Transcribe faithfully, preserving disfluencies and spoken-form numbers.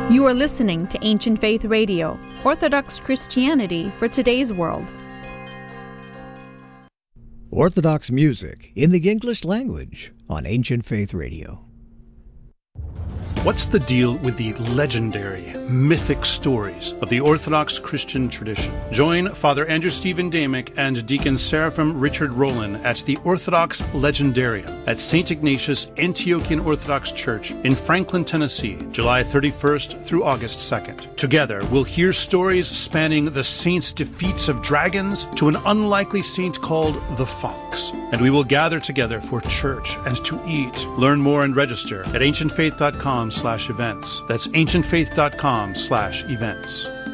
You are listening to Ancient Faith Radio, Orthodox Christianity for today's world. Orthodox music in the English language on Ancient Faith Radio. What's the deal with the legendary, mythic stories of the Orthodox Christian tradition? Join Father Andrew Stephen Damick and Deacon Seraphim Richard Rowland at the Orthodox Legendarium at Saint Ignatius Antiochian Orthodox Church in Franklin, Tennessee, July thirty-first through August second. Together, we'll hear stories spanning the saints' defeats of dragons to an unlikely saint called the Fox. And we will gather together for church and to eat. Learn more and register at ancient faith dot com slash events. That's ancient faith dot com slash events.